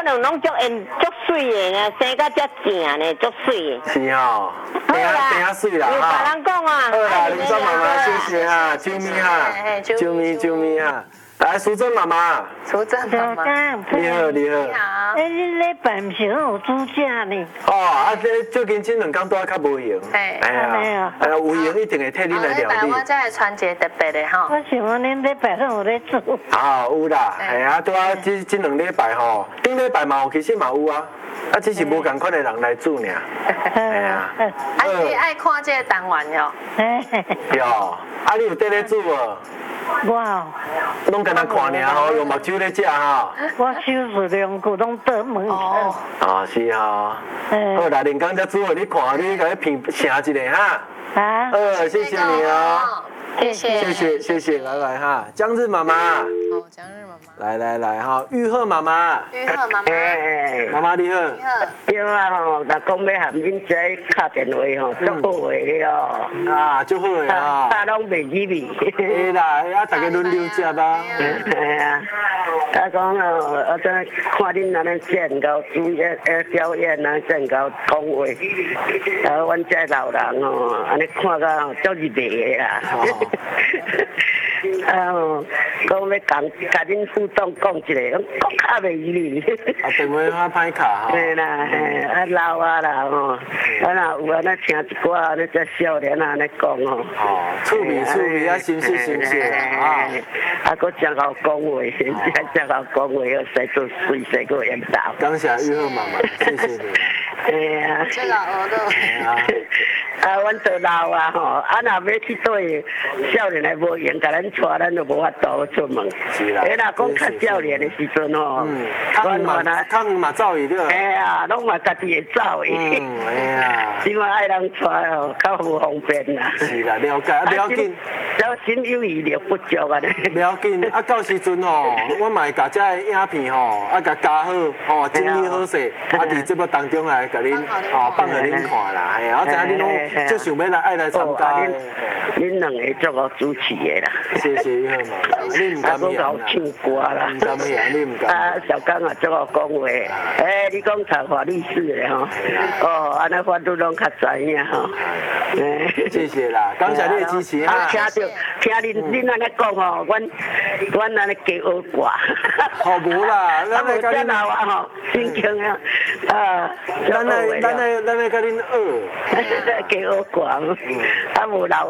两拢足足水的呢，生甲遮正呢，足水的。 是哦，等下水啦有别人讲啊。 好啦，林庄妈妈，谢谢哈，啾咪哈，啾咪哈。来，淑珍妈妈。 淑珍妈妈， 你好。 你好。 你礼拜唔是有煮食呢？ 这最近这2天都较无闲。有闲一定会替恁来料理。 我这系传节特别的吼。 我想讲恁礼拜都有咧煮。 有啦，拄啊，这2礼拜吼，顶礼拜嘛有，其实嘛有啊，只是无共款的人来煮尔。 你爱看这个单元哟。 哟，你有在咧煮无？ 我拢干那看尔吼，用目睭咧食吼。 我手术两句拢倒门口。 是吼。好啦，连工才煮互你看，你甲伊评写一下哈。谢谢你哦。谢谢，来哈，江日妈妈。 江日妈妈。 来哈，玉鹤妈妈。妈妈你好。 对啊吼，若讲要含恁仔敲电话吼，足好诶哦。 足好诶啊。 大拢袂入去。 是啦，大家轮流食吧。 讲哦，我真看恁安尼真够主演表演啊，真够讲话。阮这老人哦，安尼看到足入迷诶啦。讲要甲恁副总讲一个，讲卡袂入去。 电话较歹卡吼。 对啦，老啦吼，若有安尼听一寡安尼只少年安尼讲哦。 趣味啊，心事啊。 佫真好讲话，真好讲话，使做水，使佫引导。 感谢玉鹤妈妈，谢谢你。 这老鹅的。 阮都老啊吼，若要去对少年来无闲，甲咱带，咱就无法度出门。 是啦。 若讲较少年的时阵吼， 较远嘛走伊了。 拢嘛家己会走伊。即摆爱人带哦，较不方便啦。 是啦，了解，不要紧。 小心有余力不足啊咧。 不要紧，到时阵吼，我嘛会甲这影片吼，甲加好，整理好势，伫节目当中来甲恁放互恁看啦。我知影恁拢足想要爱来参加。 恁两个做个主持的啦。 谢谢玉鹤妈妈，你唔敢嫌啦。 唱歌啦。 唔敢嫌，你唔敢。 小刚啊，做我讲话，你讲查法律师的吼，安尼法律拢较知影吼。 谢谢啦，感谢你的支持哈。 听恁安尼讲吼，阮安尼加学歌。 无啦，咱来甲恁老啊吼，心情啊， 咱来甲恁学。 加学歌，无老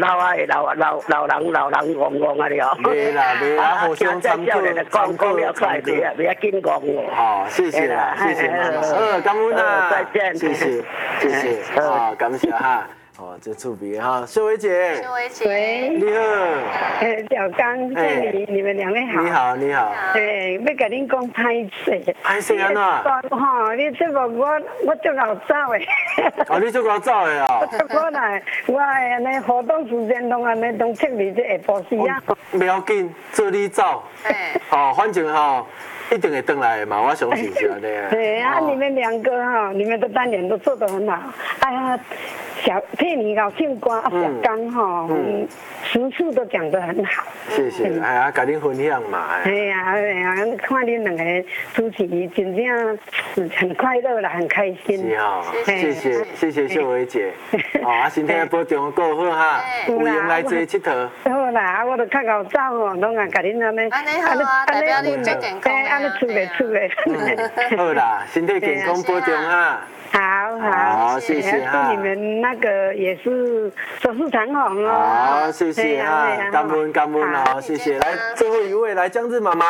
人戆啊了。 袂啦，互相参考。 讲了快，袂要紧讲我。 谢谢啦，谢谢妈妈。感恩啦， 再见。 谢谢，感谢哈。这趣味哈，秀薇姐。 喂， 你好。 小刚，你们两位好。你好。 要甲恁讲歹势。 歹势安怎？ 吼，你这个我足够走的。 你足够走的啊？ 我来，我安尼活动时间拢安尼拢切离这下晡时啊。 不要紧，做你走。反正一定会回来的嘛，我相信是安尼。 对啊，你们两个你们的单元都做得很好。哎呀，佩妮搞唱歌，小刚处处都讲得很好。 谢谢，甲恁分享嘛。 看恁两个主持，真正是很快乐啦，很开心。 是谢谢秀薇姐。身体保重，过好哈，有闲来坐佚佗。 好啦，我都较够走拢甲恁安尼。 安尼好啊，代表你最健康。 安尼出来。 好啦，身体健康保重哈。好，谢谢哈。 祝你们那个也是手术长虹哦。 好，谢谢哈，感恩哦，谢谢。来，最后一位来江日妈妈。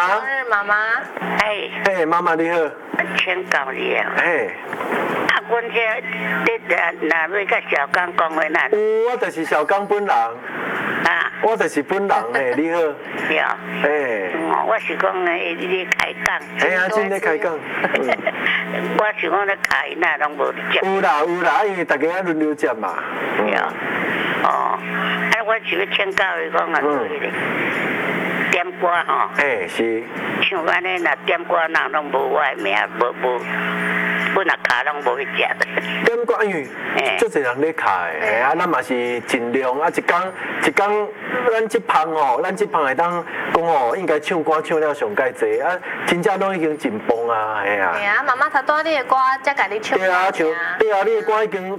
妈妈你好。 请教你啊。阮这若要甲小刚讲话哪？ 我就是小刚本人。我就是本人你好。 我是讲你开讲。 真咧开讲。 我是讲咧开那拢无接。 有啦，因为大家轮流接嘛。 我是要请教伊讲啊，做迄个点歌吼。 是。 唱唱安尼，若点歌人拢无我的名，无。本来卡拢无去食的。 点歌因为足侪人咧卡的，啊，咱嘛是尽量啊，一工，咱这旁会当讲哦，应该唱歌唱了上介济啊，真正拢已经真棒啊，系啊。 对啊，妈妈头拄你的歌才甲你唱。 对啊，像对啊，你的歌已经